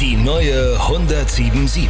Die neue 107.7.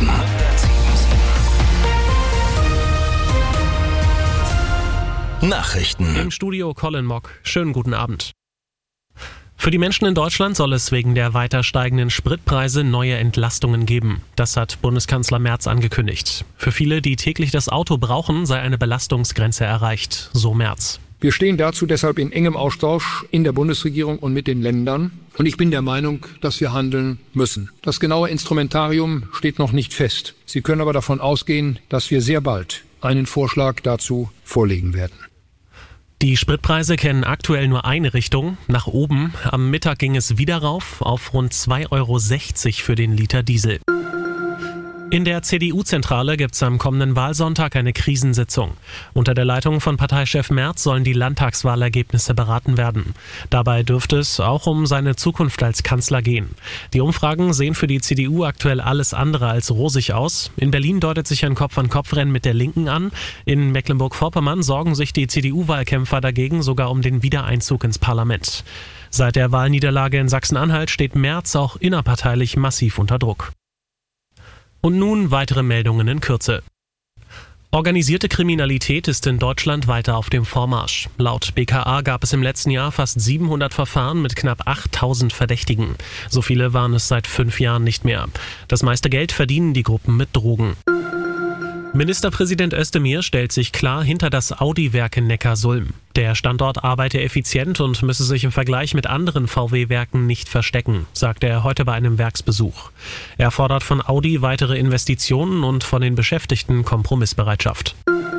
Nachrichten. Im Studio Colin Mock. Schönen guten Abend. Für die Menschen in Deutschland soll es wegen der weiter steigenden Spritpreise neue Entlastungen geben. Das hat Bundeskanzler Merz angekündigt. Für viele, die täglich das Auto brauchen, sei eine Belastungsgrenze erreicht, so Merz. Wir stehen dazu deshalb in engem Austausch in der Bundesregierung und mit den Ländern. Und ich bin der Meinung, dass wir handeln müssen. Das genaue Instrumentarium steht noch nicht fest. Sie können aber davon ausgehen, dass wir sehr bald einen Vorschlag dazu vorlegen werden. Die Spritpreise kennen aktuell nur eine Richtung, nach oben. Am Mittag ging es wieder rauf auf rund 2,60 € für den Liter Diesel. In der CDU-Zentrale gibt es am kommenden Wahlsonntag eine Krisensitzung. Unter der Leitung von Parteichef Merz sollen die Landtagswahlergebnisse beraten werden. Dabei dürfte es auch um seine Zukunft als Kanzler gehen. Die Umfragen sehen für die CDU aktuell alles andere als rosig aus. In Berlin deutet sich ein Kopf-an-Kopf-Rennen mit der Linken an. In Mecklenburg-Vorpommern sorgen sich die CDU-Wahlkämpfer dagegen sogar um den Wiedereinzug ins Parlament. Seit der Wahlniederlage in Sachsen-Anhalt steht Merz auch innerparteilich massiv unter Druck. Und nun weitere Meldungen in Kürze. Organisierte Kriminalität ist in Deutschland weiter auf dem Vormarsch. Laut BKA gab es im letzten Jahr fast 700 Verfahren mit knapp 8000 Verdächtigen. So viele waren es seit 5 Jahren nicht mehr. Das meiste Geld verdienen die Gruppen mit Drogen. Ministerpräsident Özdemir stellt sich klar hinter das Audi-Werk in Neckarsulm. Der Standort arbeite effizient und müsse sich im Vergleich mit anderen VW-Werken nicht verstecken, sagte er heute bei einem Werksbesuch. Er fordert von Audi weitere Investitionen und von den Beschäftigten Kompromissbereitschaft.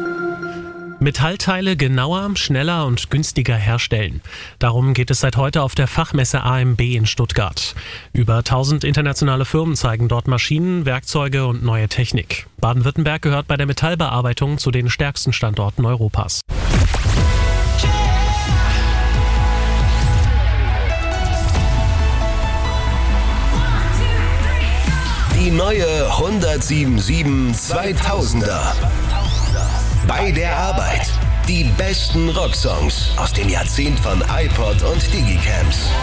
Metallteile genauer, schneller und günstiger herstellen. Darum geht es seit heute auf der Fachmesse AMB in Stuttgart. Über 1000 internationale Firmen zeigen dort Maschinen, Werkzeuge und neue Technik. Baden-Württemberg gehört bei der Metallbearbeitung zu den stärksten Standorten Europas. Die neue 107.7 2000er. Bei der Arbeit. Die besten Rocksongs aus dem Jahrzehnt von iPod und Digicams.